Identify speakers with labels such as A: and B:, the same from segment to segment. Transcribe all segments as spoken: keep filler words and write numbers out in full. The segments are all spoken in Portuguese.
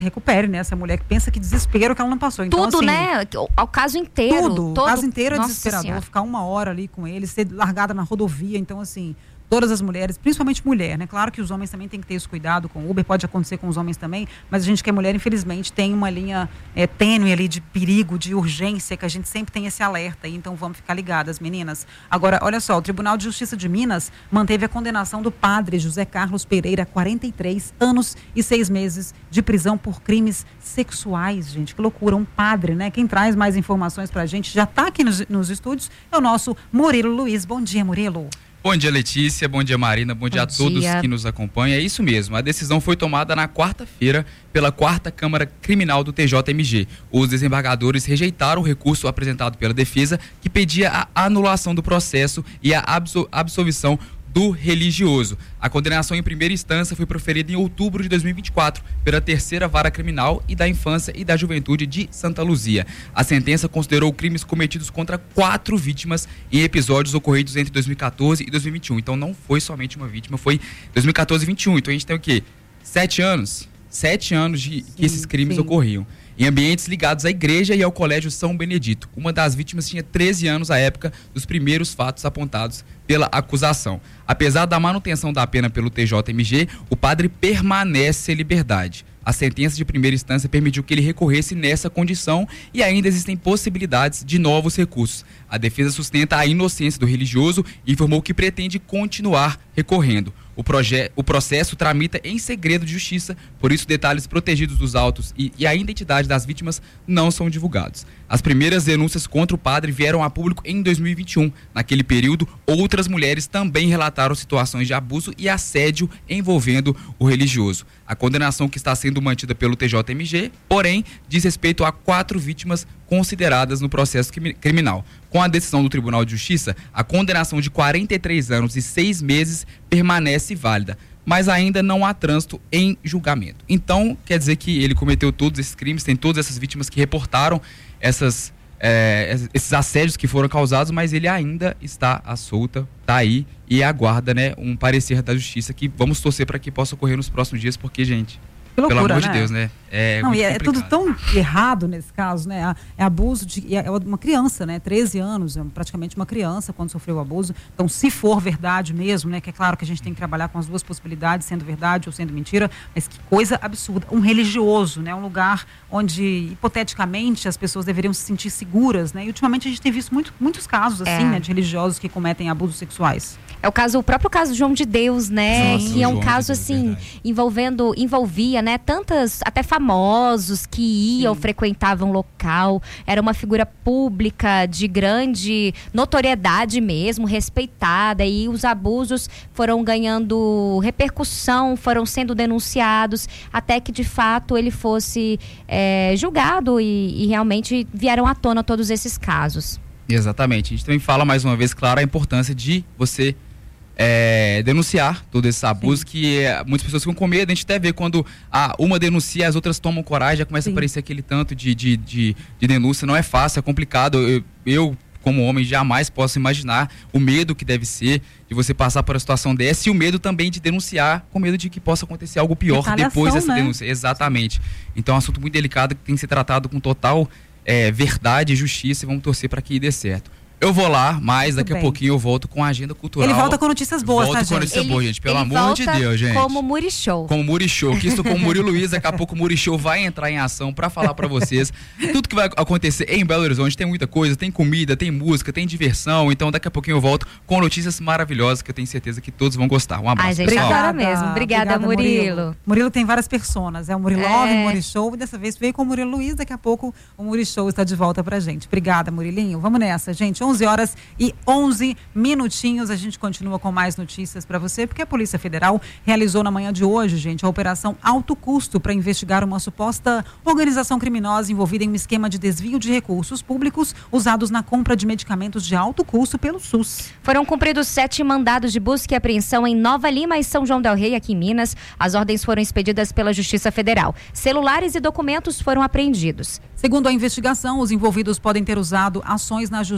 A: recupere, né? Essa mulher que pensa que desespero que ela não passou. Então,
B: tudo,
A: assim,
B: né? O caso inteiro.
A: Tudo.
B: Todo...
A: O caso inteiro é
B: Nossa
A: desesperador.
B: Senhora.
A: Ficar uma hora ali com ele, ser largada na rodovia. Então, assim, todas as mulheres, principalmente mulher, né? Claro que os homens também têm que ter esse cuidado com o Uber, pode acontecer com os homens também, mas a gente que é mulher, infelizmente, tem uma linha é, tênue ali de perigo, de urgência, que a gente sempre tem esse alerta. Então, vamos ficar ligadas, meninas. Agora, olha só, o Tribunal de Justiça de Minas manteve a condenação do padre José Carlos Pereira, quarenta e três anos e seis meses de prisão por crimes sexuais, gente. Que loucura, um padre, né? Quem traz mais informações pra gente, já tá aqui nos, nos estúdios, é o nosso Murilo Luiz. Bom dia, Murilo.
C: Bom dia, Letícia, bom dia, Marina, bom, bom dia a todos dia. que nos acompanham. É isso mesmo, a decisão foi tomada na quarta-feira pela quarta Câmara Criminal do T J M G. Os desembargadores rejeitaram o recurso apresentado pela defesa, que pedia a anulação do processo e a absol- absolvição do religioso. A condenação em primeira instância foi proferida em outubro de dois mil e vinte e quatro pela terceira Vara Criminal e da Infância e da Juventude de Santa Luzia. A sentença considerou crimes cometidos contra quatro vítimas em episódios ocorridos entre dois mil e quatorze e dois mil e vinte e um. Então não foi somente uma vítima, foi dois mil e quatorze e vinte e um. Então a gente tem o quê? Sete anos? Sete anos de sim, que esses crimes sim. ocorriam. Em ambientes ligados à igreja e ao Colégio São Benedito. Uma das vítimas tinha treze anos à época dos primeiros fatos apontados pela acusação. Apesar da manutenção da pena pelo T J M G, o padre permanece em liberdade. A sentença de primeira instância permitiu que ele recorresse nessa condição e ainda existem possibilidades de novos recursos. A defesa sustenta a inocência do religioso e informou que pretende continuar recorrendo. O, proje- o processo tramita em segredo de justiça, por isso detalhes protegidos dos autos e, e a identidade das vítimas não são divulgados. As primeiras denúncias contra o padre vieram a público em dois mil e vinte e um. Naquele período, outras mulheres também relataram situações de abuso e assédio envolvendo o religioso. A condenação que está sendo mantida pelo T J M G, porém, diz respeito a quatro vítimas consideradas no processo criminal. Com a decisão do Tribunal de Justiça, a condenação de quarenta e três anos e seis meses permanece válida, mas ainda não há trânsito em julgamento. Então, quer dizer que ele cometeu todos esses crimes, tem todas essas vítimas que reportaram essas, é, esses assédios que foram causados, mas ele ainda está à solta, está aí e aguarda, né, um parecer da Justiça que vamos torcer para que possa ocorrer nos próximos dias, porque, gente... Que loucura, pelo amor né? de Deus, né? É,
A: não, e é,
C: é
A: tudo tão errado nesse caso, né? É abuso de é uma criança, né? treze anos, é praticamente uma criança quando sofreu o abuso. Então, se for verdade mesmo, né? Que é claro que a gente tem que trabalhar com as duas possibilidades, sendo verdade ou sendo mentira, mas que coisa absurda. Um religioso, né? Um lugar onde, hipoteticamente, as pessoas deveriam se sentir seguras, né? E ultimamente a gente tem visto muito, muitos casos, assim, é. né? De religiosos que cometem abusos sexuais.
B: É o caso, o próprio caso João de Deus, né? Nossa, que é um João caso, de Deus, assim, verdade. envolvendo, envolvia, né? Tantas, até famosos que iam, Sim. frequentavam o local. Era uma figura pública de grande notoriedade mesmo, respeitada. E os abusos foram ganhando repercussão, foram sendo denunciados, até que, de fato, ele fosse é, julgado e, e realmente vieram à tona todos esses casos.
C: Exatamente. A gente também fala, mais uma vez, claro, a importância de você... É, denunciar todo esse abuso. Sim. Que é, muitas pessoas ficam com medo. A gente até vê quando a, uma denuncia, as outras tomam coragem, já começa Sim. a aparecer aquele tanto de, de, de, de denúncia. Não é fácil, é complicado. Eu, eu, como homem, jamais posso imaginar o medo que deve ser de você passar por uma situação dessa e o medo também de denunciar, com medo de que possa acontecer algo pior Retaliação, depois dessa né? denúncia. Exatamente. Então é um assunto muito delicado que tem que ser tratado com total é, verdade e justiça, e vamos torcer para que dê certo. Eu vou lá, mas daqui a pouquinho eu volto com a agenda cultural.
A: Ele volta com notícias boas,
C: volta
A: tá,
C: com notícias boas, gente. Pelo
B: ele
C: amor de Deus, gente.
B: Como Muri Show.
C: Como Muri Show. Que isso com o Murilo Luiz. Daqui a pouco o Muri Show vai entrar em ação pra falar pra vocês tudo que vai acontecer em Belo Horizonte. Tem muita coisa, tem comida, tem música, tem diversão. Então daqui a pouquinho eu volto com notícias maravilhosas que eu tenho certeza que todos vão gostar. Um abraço,
B: Ai, gente,
C: pessoal.
B: Obrigada mesmo. Obrigada,
A: Obrigada
B: Murilo.
A: Murilo. Murilo tem várias personas. É o Muri Love,
B: É.
A: o Muri Show. E dessa vez veio com o Murilo Luiz. Daqui a pouco o Muri Show está de volta pra gente. Obrigada, Murilinho. Vamos nessa, gente. onze horas e onze minutinhos. A gente continua com mais notícias para você, porque a Polícia Federal realizou na manhã de hoje, gente, a Operação Alto Custo para investigar uma suposta organização criminosa envolvida em um esquema de desvio de recursos públicos usados na compra de medicamentos de alto custo pelo SUS.
B: Foram cumpridos sete mandados de busca e apreensão em Nova Lima e São João del Rei, aqui em Minas. As ordens foram expedidas pela Justiça Federal. Celulares e documentos foram apreendidos.
A: Segundo a investigação, os envolvidos podem ter usado ações na Justiça para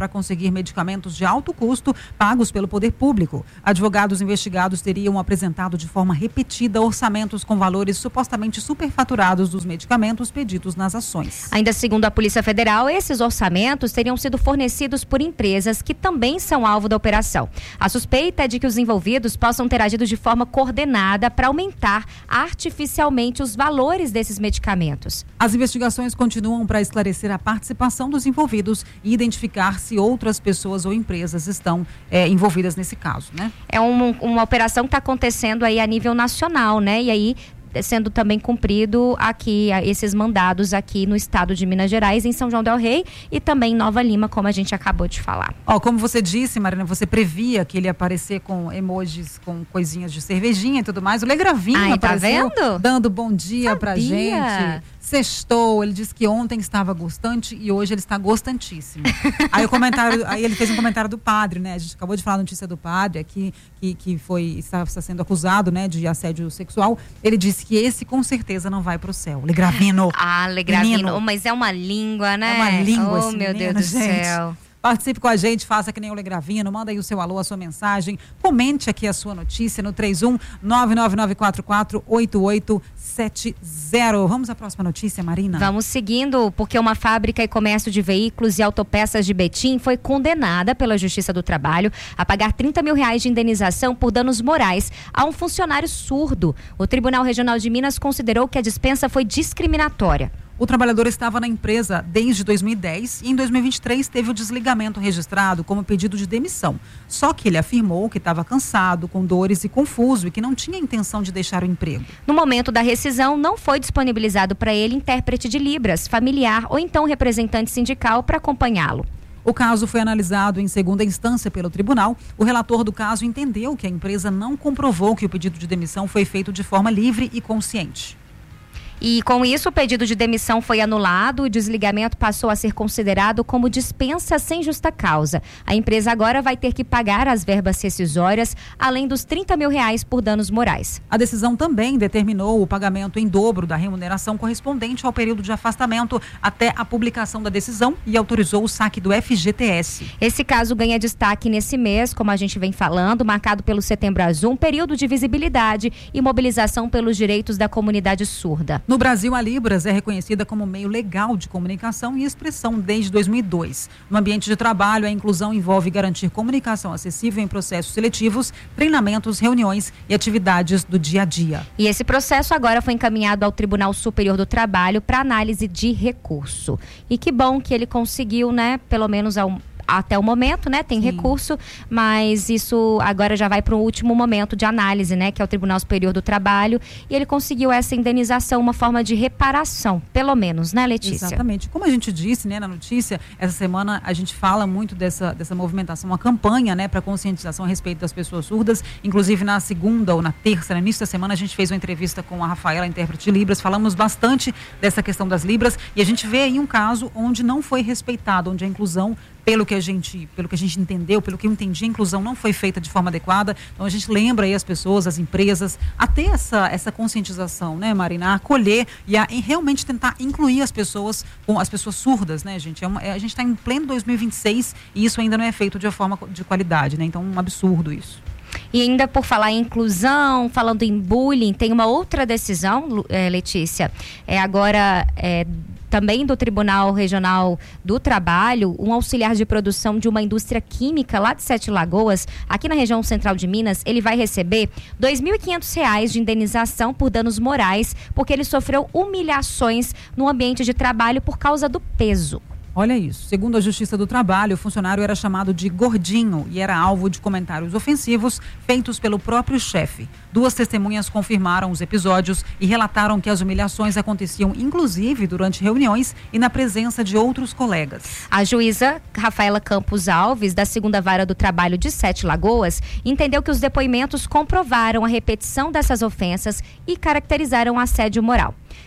A: para conseguir medicamentos de alto custo pagos pelo poder público. Advogados investigados teriam apresentado de forma repetida orçamentos com valores supostamente superfaturados dos medicamentos pedidos nas ações.
B: Ainda segundo a Polícia Federal, esses orçamentos teriam sido fornecidos por empresas que também são alvo da operação. A suspeita é de que os envolvidos possam ter agido de forma coordenada para aumentar artificialmente os valores desses medicamentos.
A: As investigações continuam para esclarecer a participação dos envolvidos e identificar se outras pessoas ou empresas estão é, envolvidas nesse caso, né?
B: É um, uma operação que está acontecendo aí a nível nacional, né? E aí sendo também cumprido aqui, esses mandados aqui no estado de Minas Gerais, em São João del Rei e também em Nova Lima, como a gente acabou de falar.
A: Ó, como você disse, Marina, você previa que ele ia aparecer com emojis, com coisinhas de cervejinha e tudo mais. O Legravinho
B: Ai,
A: apareceu
B: tá vendo?
A: dando bom dia
B: Sabia.
A: pra gente. Sextou, ele disse que ontem estava gostante e hoje ele está gostantíssimo. Aí o comentário, aí ele fez um comentário do padre, né? A gente acabou de falar a notícia do padre aqui, que, que foi, está, está sendo acusado, né, de assédio sexual. Ele disse que esse com certeza não vai pro céu. Legravino.
B: Ah, Legravino, mas é uma língua, né?
A: É uma língua,
B: oh,
A: esse
B: meu
A: menino,
B: Deus do
A: gente.
B: céu.
A: Participe com a gente, faça que nem o Legravino, manda aí o seu alô, a sua mensagem, comente aqui a sua notícia no três um nove nove nove quatro quatro oito oito sete zero. Vamos à próxima notícia, Marina?
B: Vamos seguindo, porque uma fábrica e comércio de veículos e autopeças de Betim foi condenada pela Justiça do Trabalho a pagar trinta mil reais de indenização por danos morais a um funcionário surdo. O Tribunal Regional de Minas considerou que a dispensa foi discriminatória.
A: O trabalhador estava na empresa desde dois mil e dez e em dois mil e vinte e três teve o desligamento registrado como pedido de demissão. Só que ele afirmou que estava cansado, com dores e confuso e que não tinha intenção de deixar o emprego.
B: No momento da rescisão, não foi disponibilizado para ele intérprete de Libras, familiar ou então representante sindical para acompanhá-lo.
A: O caso foi analisado em segunda instância pelo tribunal. O relator do caso entendeu que a empresa não comprovou que o pedido de demissão foi feito de forma livre e consciente.
B: E com isso, o pedido de demissão foi anulado, o desligamento passou a ser considerado como dispensa sem justa causa. A empresa agora vai ter que pagar as verbas rescisórias, além dos trinta mil reais por danos morais.
A: A decisão também determinou o pagamento em dobro da remuneração correspondente ao período de afastamento até a publicação da decisão e autorizou o saque do F G T S.
B: Esse caso ganha destaque nesse mês, como a gente vem falando, marcado pelo Setembro Azul, um período de visibilidade e mobilização pelos direitos da comunidade surda.
A: No Brasil, a Libras é reconhecida como meio legal de comunicação e expressão desde dois mil e dois. No ambiente de trabalho, a inclusão envolve garantir comunicação acessível em processos seletivos, treinamentos, reuniões e atividades do dia a dia.
B: E esse processo agora foi encaminhado ao Tribunal Superior do Trabalho para análise de recurso. E que bom que ele conseguiu, né, pelo menos ao até o momento, né? Tem Sim. recurso, mas isso agora já vai para o último momento de análise, né? Que é o Tribunal Superior do Trabalho, e ele conseguiu essa indenização, uma forma de reparação, pelo menos, né, Letícia?
A: Exatamente. Como a gente disse, né, na notícia, essa semana a gente fala muito dessa, dessa movimentação, uma campanha, né, para conscientização a respeito das pessoas surdas. Inclusive na segunda ou na terça, no início da semana, a gente fez uma entrevista com a Rafaela, intérprete de Libras, falamos bastante dessa questão das Libras, e a gente vê aí um caso onde não foi respeitado, onde a inclusão, pelo que a gente, pelo que a gente entendeu, pelo que eu entendi, a inclusão não foi feita de forma adequada. Então a gente lembra aí as pessoas, as empresas, a ter essa, essa conscientização, né, Marina? A acolher e a em realmente tentar incluir as pessoas, com as pessoas surdas, né, gente? É uma, é, a gente está em pleno dois mil e vinte e seis e isso ainda não é feito de uma forma de qualidade, né? Então, um absurdo isso.
B: E ainda por falar em inclusão, falando em bullying, tem uma outra decisão, é, Letícia, é agora é, também do Tribunal Regional do Trabalho, um auxiliar de produção de uma indústria química lá de Sete Lagoas, aqui na região central de Minas, ele vai receber dois mil e quinhentos reais de indenização por danos morais, porque ele sofreu humilhações no ambiente de trabalho por causa do peso.
A: Olha isso, segundo a Justiça do Trabalho, o funcionário era chamado de gordinho e era alvo de comentários ofensivos feitos pelo próprio chefe. Duas testemunhas confirmaram os episódios e relataram que as humilhações aconteciam inclusive durante reuniões e na presença de outros colegas.
B: A juíza Rafaela Campos Alves, da segunda Vara do Trabalho de Sete Lagoas, entendeu que os depoimentos comprovaram a repetição dessas ofensas e caracterizaram assédio moral.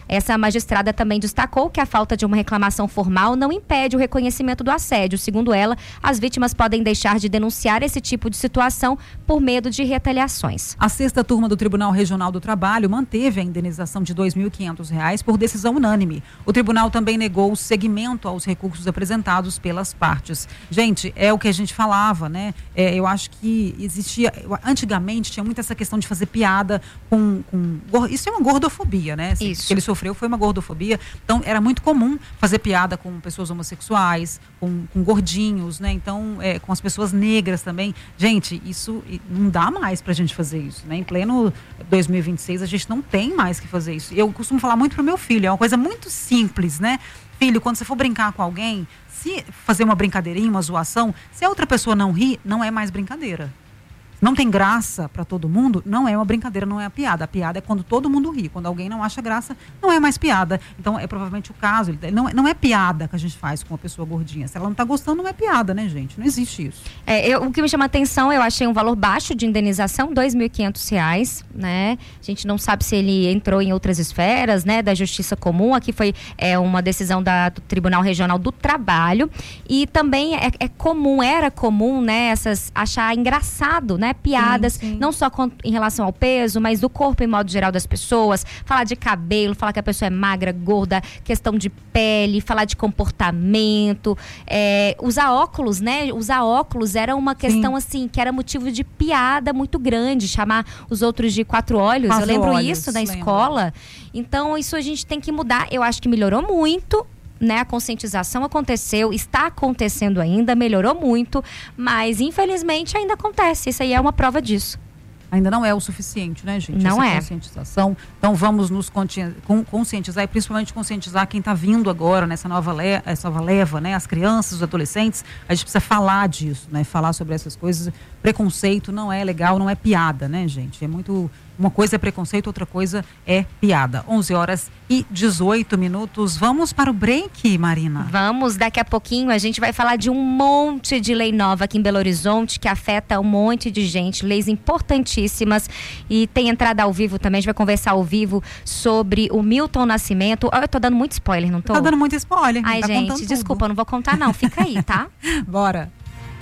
B: Essa magistrada também destacou que a falta de uma reclamação formal não impede o reconhecimento do assédio. Segundo ela, as vítimas podem deixar de denunciar esse tipo de situação por medo de retaliações.
A: A sexta turma do Tribunal Regional do Trabalho manteve a indenização de dois mil e quinhentos reais por decisão unânime. O tribunal também negou o seguimento aos recursos apresentados pelas partes. Gente, é o que a gente falava, né? É, eu acho que existia, antigamente tinha muito essa questão de fazer piada com, com isso é uma gordofobia, né? Assim,
B: isso.
A: Que ele sofreu foi uma gordofobia. Então era muito comum fazer piada com pessoas homossexuais, com, com gordinhos, né? Então é, com as pessoas negras também. Gente, isso não dá mais pra gente fazer isso, né? Em pleno dois mil e vinte e seis a gente não tem mais que fazer isso. Eu costumo falar muito pro meu filho, é uma coisa muito simples, né? Filho, quando você for brincar com alguém, se fazer uma brincadeirinha, uma zoação, se a outra pessoa não ri, não é mais brincadeira. Não tem graça para todo mundo, não é uma brincadeira, não é a piada. A piada é quando todo mundo ri. Quando alguém não acha graça, não é mais piada. Então, é provavelmente o caso. Não, não é piada que a gente faz com uma pessoa gordinha. Se ela não está gostando, não é piada, né, gente? Não existe isso.
B: É, eu, o que me chama a atenção, eu achei um valor baixo de indenização, dois mil e quinhentos reais, né? A gente não sabe se ele entrou em outras esferas, né, da Justiça Comum. Aqui foi é, uma decisão da, do Tribunal Regional do Trabalho. E também é, é comum, era comum, né, essas, achar engraçado, né? Piadas, sim, sim. Não só com, em relação ao peso, mas do corpo em modo geral das pessoas, falar de cabelo, falar que a pessoa é magra, gorda, questão de pele, falar de comportamento, é, usar óculos, né? Usar óculos era uma questão, sim, assim, que era motivo de piada muito grande, chamar os outros de quatro olhos, quatro eu lembro olhos, isso na lembra. escola. Então isso a gente tem que mudar, eu acho que melhorou muito, né, a conscientização aconteceu, está acontecendo ainda, melhorou muito, mas infelizmente ainda acontece. Isso aí é uma prova disso.
A: Ainda não é o suficiente, né, gente?
B: Não
A: Essa
B: é.
A: Conscientização. Então vamos nos conscientizar e principalmente conscientizar quem está vindo agora nessa nova, le essa nova leva, né? As crianças, os adolescentes. A gente precisa falar disso, né? Falar sobre essas coisas. Preconceito não é legal, não é piada, né, gente? É muito... Uma coisa é preconceito, outra coisa é piada. onze horas e dezoito minutos. Vamos para o break, Marina?
B: Vamos. Daqui a pouquinho a gente vai falar de um monte de lei nova aqui em Belo Horizonte que afeta um monte de gente. Leis importantíssimas. E tem entrada ao vivo também. A gente vai conversar ao vivo sobre o Milton Nascimento. Oh, eu tô dando muito spoiler, não tô?
A: Tá dando muito spoiler.
B: Ai,
A: tá
B: gente, desculpa, eu não vou contar não. Fica aí, tá?
A: Bora.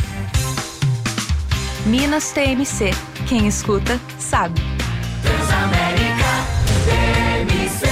D: Minas T M C. Quem escuta, sabe.
E: Transamérica T M C.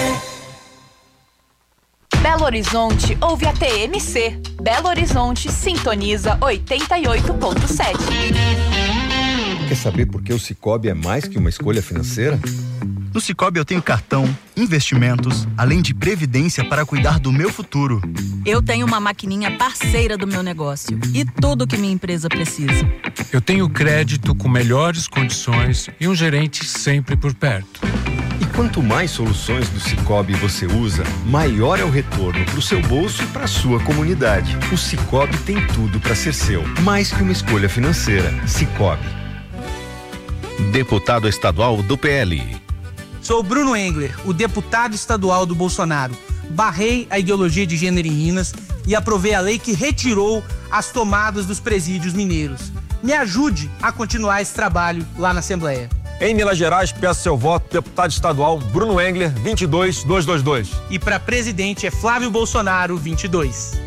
D: Belo Horizonte ouve a T M C. Belo Horizonte sintoniza oitenta e oito ponto sete.
F: Quer saber por que o Sicoob é mais que uma escolha financeira?
G: No Sicoob eu tenho cartão, investimentos, além de previdência para cuidar do meu futuro.
H: Eu tenho uma maquininha parceira do meu negócio e tudo que minha empresa precisa.
I: Eu tenho crédito com melhores condições e um gerente sempre por perto.
F: E quanto mais soluções do Sicoob você usa, maior é o retorno para o seu bolso e para a sua comunidade. O Sicoob tem tudo para ser seu, mais que uma escolha financeira. Sicoob.
J: Deputado estadual do P L.
K: Sou Bruno Engler, o deputado estadual do Bolsonaro. Barrei a ideologia de gênero em Minas e aprovei a lei que retirou as tomadas dos presídios mineiros. Me ajude a continuar esse trabalho lá na Assembleia.
L: Em Minas Gerais, peço seu voto, deputado estadual Bruno Engler, vinte e dois mil duzentos e vinte e dois.
K: E para presidente é Flávio Bolsonaro, vinte e dois.